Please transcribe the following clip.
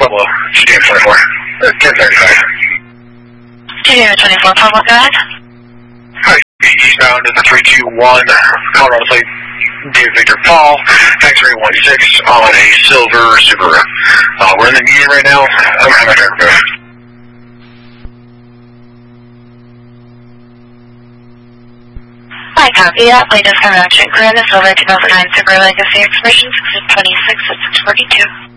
Pueblo, GDM 24, 1035. GDM 24, Pueblo, go ahead. Hi, eastbound in the 321, Colorado plate, David Victor Paul, X316 on a silver Subaru. We're in the median right now. I'm going to have my driver move. I copy that. Latest connection. Clear the silver 2009 Subaru Legacy Expression 626 at 642.